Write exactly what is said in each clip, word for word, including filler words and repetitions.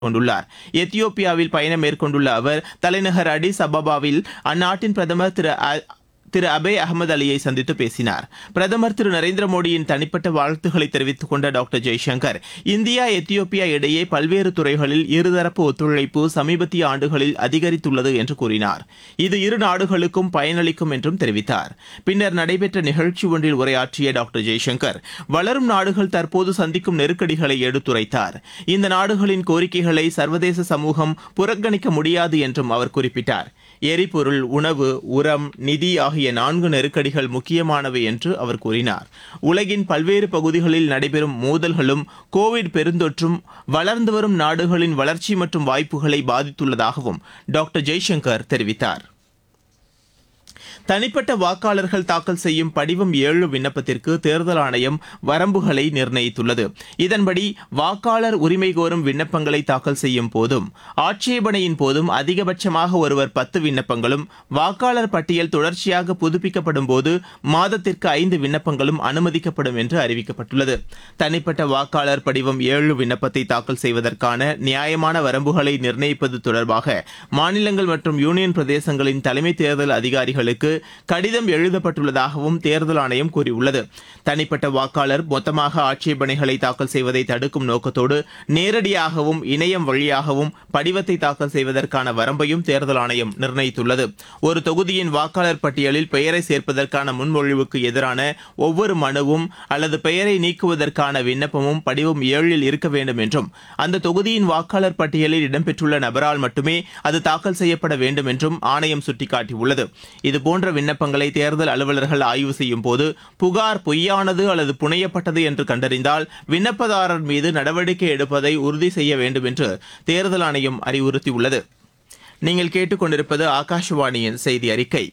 கொண்டுள்ளார். எத்தியோப்பியாவில் பயணம் மேற்கொண்டுள்ள அவர் தலைநகர் அடிஸ் அபபாவில் அந்நாட்டின் பிரதமர் திரு திரு அபே அகமது அலியை சந்தித்து பேசினார். பிரதமர் திரு நரேந்திர மோடியின் தனிப்பட்ட வாழ்த்துக்களை தெரிவித்துக் கொண்ட டாக்டர் ஜெய்சங்கர் இந்தியா எத்தியோப்பியா இடையே பல்வேறு துறைகளில் இருதரப்பு ஒத்துழைப்பு சமீபத்திய ஆண்டுகளில் அதிகரித்துள்ளது என்று கூறினார். இது இரு நாடுகளுக்கும் பயனளிக்கும் என்றும் தெரிவித்தார். பின்னர் நடைபெற்ற நிகழ்ச்சி ஒன்றில் உரையாற்றிய டாக்டர் ஜெய்சங்கர் வளரும் நாடுகள் தற்போது சந்திக்கும் நெருக்கடிகளை எடுத்துரைத்தார். இந்த நாடுகளின் கோரிக்கைகளை சர்வதேச சமூகம் புறக்கணிக்க முடியாது என்றும் அவர் குறிப்பிட்டார். எரிபொருள், உணவு, உரம், நிதி ஆகிய நான்கு நெருக்கடிகள் முக்கியமானவை என்று அவர் கூறினார். உலகின் பல்வேறு பகுதிகளில் நடைபெறும் மோதல்களும் கோவிட் பெருந்தொற்றும் வளர்ந்து வரும் நாடுகளின் வளர்ச்சி மற்றும் வாய்ப்புகளை பாதித்துள்ளதாகவும் டாக்டர் ஜெய்சங்கர் தெரிவித்தார். தனிப்பட்ட வாக்காளர்கள் தாக்கல் செய்யும் படிவம் ஏழு விண்ணப்பத்திற்கு தேர்தல் ஆணையம் வரம்புகளை நிர்ணயித்துள்ளது. இதன்படி வாக்காளர் உரிமை கோரும் விண்ணப்பங்களை தாக்கல் செய்யும் போதும் ஆட்சேபனையின் போதும் அதிகபட்சமாக ஒருவர் பத்து விண்ணப்பங்களும், வாக்காளர் பட்டியல் தொடர்ச்சியாக புதுப்பிக்கப்படும் போது மாதத்திற்கு ஐந்து விண்ணப்பங்களும் அனுமதிக்கப்படும் என்று அறிவிக்கப்பட்டுள்ளது. தனிப்பட்ட வாக்காளர் படிவம் ஏழு விண்ணப்பத்தை தாக்கல் செய்வதற்கான நியாயமான வரம்புகளை நிர்ணயிப்பது தொடர்பாக மாநிலங்கள் மற்றும் யூனியன் பிரதேசங்களின் தலைமை தேர்தல் அதிகாரிகளுக்கு கடிதம் எழுதப்பட்டுள்ளதாகவும் தேர்தல் ஆணையம் கூறியுள்ளது. தனிப்பட்ட வாக்காளர் மொத்தமாக ஆட்சேபனைகளை தாக்கல் செய்வதை தடுக்கும் நோக்கத்தோடு நேரடியாகவும் இணையம் வழியாகவும் படிவத்தை தாக்கல் செய்வதற்கான வரம்பையும் தேர்தல் ஆணையம் நிர்ணயித்துள்ளது. ஒரு தொகுதியின் வாக்காளர் பட்டியலில் பெயரை சேர்ப்பதற்கான முன்மொழிவுக்கு எதிரான ஒவ்வொரு மனுவும் அல்லது பெயரை நீக்குவதற்கான விண்ணப்பமும் படிவம் ஏழில் இருக்க வேண்டும் என்றும், அந்த தொகுதியின் வாக்காளர் பட்டியலில் இடம்பெற்றுள்ள நபரால் மட்டுமே அது தாக்கல் செய்யப்பட வேண்டும் என்றும் ஆணையம் சுட்டிக்காட்டியுள்ளது. இதுபோன்ற விண்ணப்பங்களை தேர்தல் அலுவலர்கள் ஆய்வு செய்யும் போது புகார் பொய்யானது அல்லது புனையப்பட்டது என்று கண்டறிந்தால் விண்ணப்பதாரர் மீது நடவடிக்கை எடுப்பதை உறுதி செய்ய வேண்டும் என்று தேர்தல் ஆணையம் அறிவுறுத்தியுள்ளது. நீங்கள் கேட்டுக்கொண்டிருப்பது ஆகாஷவாணியின் செய்தி அறிக்கை.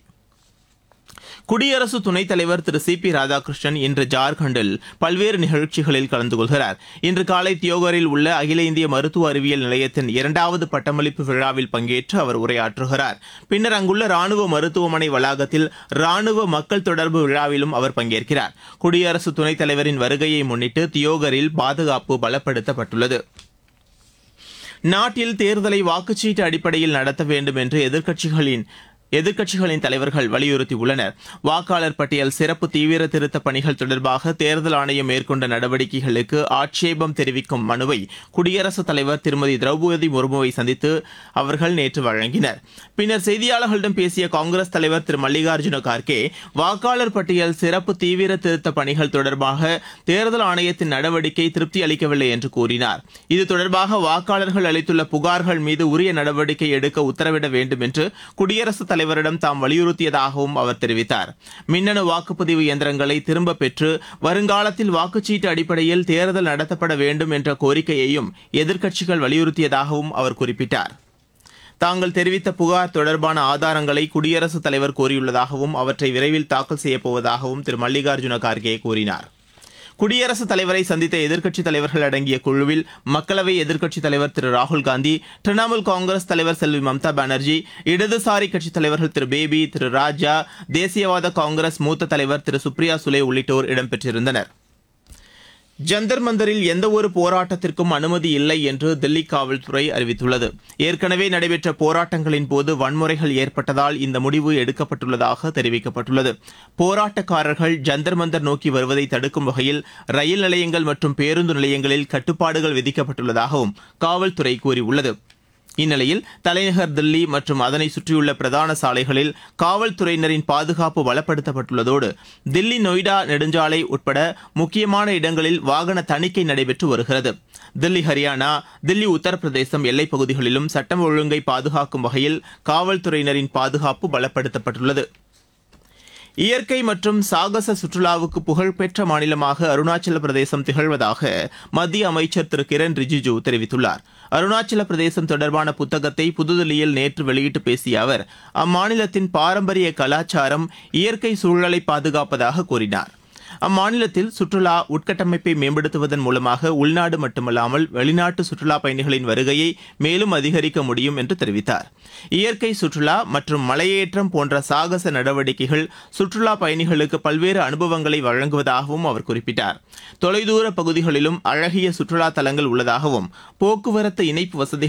குடியரசு துணைத் தலைவர் திரு சி பி ராதாகிருஷ்ணன் இன்று ஜார்க்கண்டில் பல்வேறு நிகழ்ச்சிகளில் கலந்து கொள்கிறார். இன்று காலை தியோகரில் உள்ள அகில இந்திய மருத்துவ அறிவியல் நிலையத்தின் இரண்டாவது பட்டமளிப்பு விழாவில் பங்கேற்று அவர் உரையாற்றுகிறார். பின்னர் அங்குள்ள ராணுவ மருத்துவமனை வளாகத்தில் ராணுவ மக்கள் தொடர்பு விழாவிலும் அவர் பங்கேற்கிறார். குடியரசு துணைத் தலைவரின் வருகையை முன்னிட்டு தியோகரில் பாதுகாப்பு பலப்படுத்தப்பட்டுள்ளது. நாட்டில் தேர்தலை வாக்குச்சீட்டு அடிப்படையில் நடத்த வேண்டும் என்று எதிர்க்கட்சிகளின் எதிர்க்கட்சிகளின் தலைவர்கள் வலியுறுத்தியுள்ளனர். வாக்காளர் பட்டியல் சிறப்பு தீவிர திருத்த பணிகள் தொடர்பாக தேர்தல் ஆணையம் மேற்கொண்ட நடவடிக்கைகளுக்கு ஆட்சேபம் தெரிவிக்கும் மனுவை குடியரசுத் தலைவர் திருமதி திரௌபதி முர்முவை சந்தித்து அவர்கள் நேற்று வழங்கினர். பின்னர் செய்தியாளர்களிடம் பேசிய காங்கிரஸ் தலைவர் திரு மல்லிகார்ஜுன கார்கே வாக்காளர் பட்டியல் சிறப்பு தீவிர திருத்த பணிகள் தொடர்பாக தேர்தல் ஆணையத்தின் நடவடிக்கை திருப்தி அளிக்கவில்லை என்று கூறினார். இது தொடர்பாக வாக்காளர்கள் அளித்துள்ள புகார்கள் மீது உரிய நடவடிக்கை எடுக்க உத்தரவிட வேண்டும் என்று குடியரசுத் தலைவரிடம் தாம் வலியுறுத்தியதாகவும் அவர் தெரிவித்தார். மின்னணு வாக்குப்பதிவு இயந்திரங்களை திரும்பப் பெற்று வருங்காலத்தில் வாக்குச்சீட்டு அடிப்படையில் தேர்தல் நடத்தப்பட வேண்டும் என்ற கோரிக்கையையும் எதிர்க்கட்சிகள் வலியுறுத்தியதாகவும் அவர் குறிப்பிட்டார். தாங்கள் தெரிவித்த புகார் தொடர்பான ஆதாரங்களை குடியரசுத் தலைவர் கோரியுள்ளதாகவும் அவற்றை விரைவில் தாக்கல் செய்யப்போவதாகவும் திரு மல்லிகார்ஜுன கார்கே கூறினார். குடியரசுத் தலைவரை சந்தித்த எதிர்க்கட்சித் தலைவர்கள் அடங்கிய குழுவில் மக்களவை எதிர்க்கட்சித் தலைவர் திரு ராகுல் காந்தி, திரிணாமுல் காங்கிரஸ் தலைவர் செல்வி மம்தா பானர்ஜி, இடதுசாரி கட்சித் தலைவர்கள் திரு பேபி, திரு ராஜா, தேசியவாத காங்கிரஸ் மூத்த தலைவர் திரு சுப்ரியா சுலே உள்ளிட்டோர் இடம்பெற்றிருந்தனர். ஜந்தர் மந்தரில் எந்தவொரு போராட்டத்திற்கும் அனுமதி இல்லை என்று தில்லி காவல்துறை அறிவித்துள்ளது. ஏற்கனவே நடைபெற்ற போராட்டங்களின் போது வன்முறைகள் ஏற்பட்டதால் இந்த முடிவு எடுக்கப்பட்டுள்ளதாக தெரிவிக்கப்பட்டுள்ளது. போராட்டக்காரர்கள் ஜந்தர் மந்தர் நோக்கி வருவதை தடுக்கும் வகையில் ரயில் நிலையங்கள் மற்றும் பேருந்து நிலையங்களில் கட்டுப்பாடுகள் விதிக்கப்பட்டுள்ளதாகவும் காவல்துறை கூறியுள்ளது. இந்நிலையில் தலைநகர் தில்லி மற்றும் அதனை சுற்றியுள்ள பிரதான சாலைகளில் காவல்துறையினரின் பாதுகாப்பு பலப்படுத்தப்பட்டுள்ளதோடு தில்லி நொய்டா நெடுஞ்சாலை உட்பட முக்கியமான இடங்களில் வாகன தணிக்கை நடைபெற்று வருகிறது. தில்லி, ஹரியானா, தில்லி, உத்தரப்பிரதேசம் எல்லைப் பகுதிகளிலும் சட்டம் ஒழுங்கை பாதுகாக்கும் வகையில் காவல்துறையினரின் பாதுகாப்பு பலப்படுத்தப்பட்டுள்ளது. இயற்கை மற்றும் சாகச சுற்றுலாவுக்கு புகழ்பெற்ற மாநிலமாக அருணாச்சல பிரதேசம் திகழ்வதாக மத்திய அமைச்சர் திரு கிரண் ரிஜிஜு தெரிவித்துள்ளார். அருணாச்சல பிரதேசம் தொடர்பான புத்தகத்தை புதுதில்லியில் நேற்று வெளியிட்டு பேசிய அவர் அம்மாநிலத்தின் பாரம்பரிய கலாச்சாரம், இயற்கை சூழலை பாதுகாப்பதாக கூறினார். அம்மாநிலத்தில் சுற்றுலா உட்கட்டமைப்பை மேம்படுத்துவதன் மூலமாக உள்நாடு மட்டுமல்லாமல் வெளிநாட்டு சுற்றுலா பயணிகளின் வருகையை மேலும் அதிகரிக்க முடியும் என்று தெரிவித்தார். இயற்கை சுற்றுலா மற்றும் மலையேற்றம் போன்ற சாகச நடவடிக்கைகள் சுற்றுலா பயணிகளுக்கு பல்வேறு அனுபவங்களை வழங்குவதாகவும் அவர் குறிப்பிட்டார். தொலைதூர பகுதிகளிலும் அழகிய சுற்றுலா தலங்கள் உள்ளதாகவும் போக்குவரத்து இணைப்பு வசதிகள்